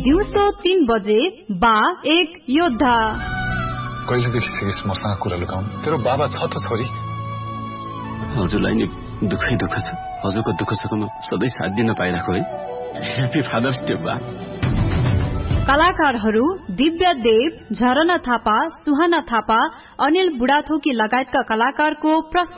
दिउँसो 3 बजे बा एक योद्धा। कहिलेदेखि सिकिस मसँग कुरा लुकाउनु? तेरो बाबा छ त छोरी। हजुरलाई नि दुःखै दुःख छ। हजुरको दुःख सुखमा सधैँ साथ दिन पाइरहेको है। ह्यापी फादर्स डे बा। कलाकारहरू दिव्य देव, झरना थापा, सुहाना थापा, अनिल बुढाथोकी लगायतका कलाकारको